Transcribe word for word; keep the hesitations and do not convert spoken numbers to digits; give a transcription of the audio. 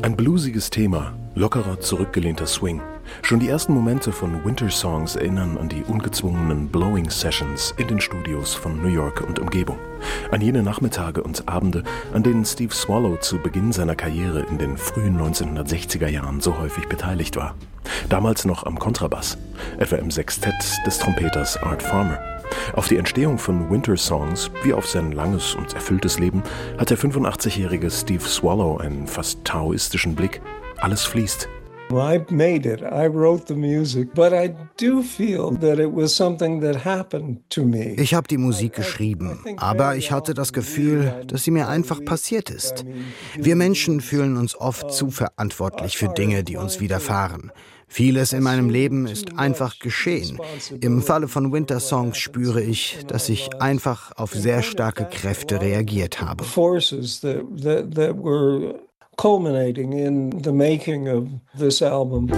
Ein bluesiges Thema, lockerer, zurückgelehnter Swing. Schon die ersten Momente von Winter Songs erinnern an die ungezwungenen Blowing Sessions in den Studios von New York und Umgebung. An jene Nachmittage und Abende, an denen Steve Swallow zu Beginn seiner Karriere in den frühen neunzehnhundertsechziger Jahren so häufig beteiligt war. Damals noch am Kontrabass, etwa im Sextett des Trompeters Art Farmer. Auf die Entstehung von Winter Songs, wie auf sein langes und erfülltes Leben, hat der fünfundachtzigjährige Steve Swallow einen fast taoistischen Blick. Alles fließt. I made it. I wrote the music, but I do feel that it was something that happened to me. Ich habe die Musik geschrieben, aber ich hatte das Gefühl, dass sie mir einfach passiert ist. Wir Menschen fühlen uns oft zu verantwortlich für Dinge, die uns widerfahren. Vieles in meinem Leben ist einfach geschehen. Im Falle von Winter Songs spüre ich, dass ich einfach auf sehr starke Kräfte reagiert habe. Forces that, that, that were culminating in the making of this album.